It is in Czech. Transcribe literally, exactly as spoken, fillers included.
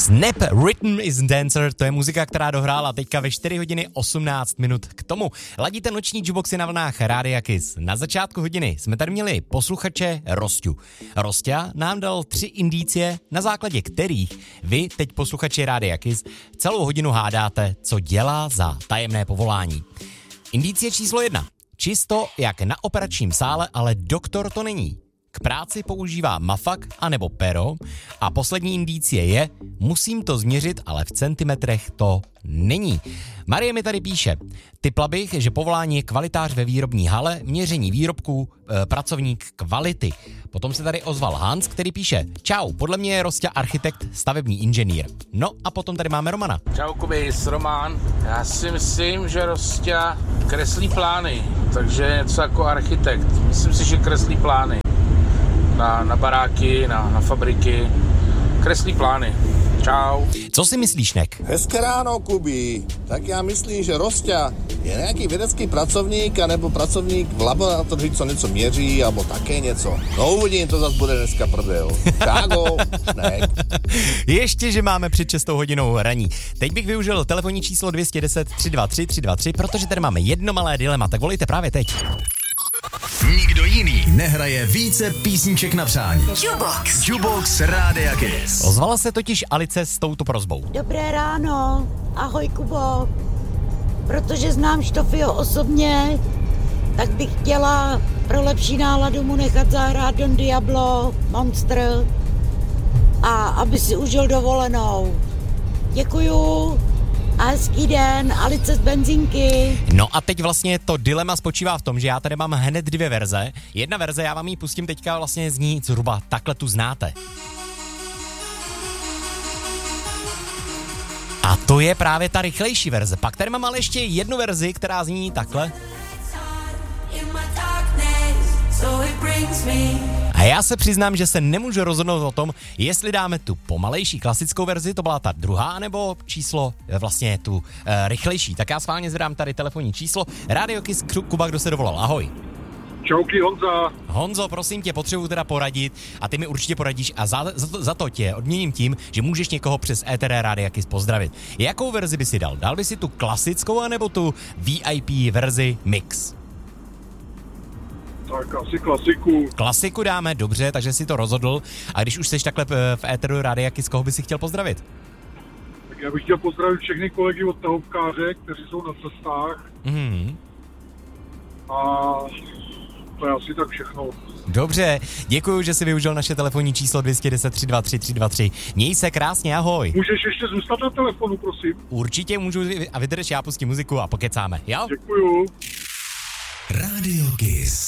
Snap Rhythm is Dancer, to je muzika, která dohrála teďka ve čtyři hodiny osmnáct minut k tomu. Ladíte noční jukeboxy na vlnách Rádia Kiss. Na začátku hodiny jsme tady měli posluchače Rosťu. Rosťa nám dal tři indicie, na základě kterých vy, teď posluchači Rádia Kiss, celou hodinu hádáte, co dělá za tajemné povolání. Indicie číslo jedna. Čisto jak na operačním sále, ale doktor to není. K práci používá mafak anebo pero a poslední indicie je, musím to změřit, ale v centimetrech to není. Marie mi tady píše, tipla bych, že povolání je kvalitář ve výrobní hale, měření výrobků, e, pracovník kvality. Potom se tady ozval Hans, který píše, čau, podle mě je Rosťa architekt, stavební inženýr. No a potom tady máme Romana. Čau Kubis, Roman. Já si myslím, že Rosťa kreslí plány, takže něco jako architekt. Myslím si, že kreslí plány. Na, na baráky, na, na fabriky, kreslí plány. Čau. Co si myslíš, Nek? Hezké ráno, Kubi. Tak já myslím, že Rosťa je nějaký vědecký pracovník anebo pracovník v laboratoři, co něco měří, alebo také něco. No uvidím, to zase bude dneska prdel. Čágo, Nek. Ještě, že máme před šestou hodinou raní. Teď bych využil telefonní číslo dvě jedna nula tři dva tři tři dva tři, protože tady máme jedno malé dilema, tak volejte právě teď. Nikdo jiný nehraje více písniček na přání. Jukebox. Jukebox Rádia Kiss. Ozvala se totiž Alice s touto prosbou. Dobré ráno, ahoj Kubo. Protože znám Štofio osobně, tak bych chtěla pro lepší náladu mu nechat zahrát Don Diablo, Monster a aby si užil dovolenou. Děkuju. A hezký den, Alice z Benzínky. No a teď vlastně to dilema spočívá v tom, že já tady mám hned dvě verze. Jedna verze, já vám ji pustím teďka, vlastně zní zhruba takhle tu znáte. A to je právě ta rychlejší verze. Pak tady mám ale ještě jednu verzi, která zní takhle. A já se přiznám, že se nemůžu rozhodnout o tom, jestli dáme tu pomalejší klasickou verzi, to byla ta druhá, nebo číslo vlastně tu uh, rychlejší. Tak já schválně zvedám tady telefonní číslo. Rádio Kiss, Kuba, kdo se dovolal, ahoj. Čauky, Honza. Honzo, prosím tě, potřebuji teda poradit a ty mi určitě poradíš a za, za, to, za to tě odměním tím, že můžeš někoho přes éter Rádia Kiss pozdravit. Jakou verzi by si dal? Dal by si tu klasickou anebo tu V I P verzi mix? Tak asi klasiku. Klasiku dáme, dobře, takže si to rozhodl. A když už jsi takhle v éteru Rádia Kiss, koho by si chtěl pozdravit? Tak já bych chtěl pozdravit všechny kolegy od tahovkáře, kteří jsou na cestách. Mm. A to je asi tak všechno. Dobře, děkuji, že jsi využil naše telefonní číslo dvě jedna nula tři dva tři tři dva tři. Měj se krásně, ahoj. Můžeš ještě zůstat na telefonu, prosím? Určitě můžu a vydrž, já pustím muziku a pokecáme, jo? Děkuju. Rádio Kiss.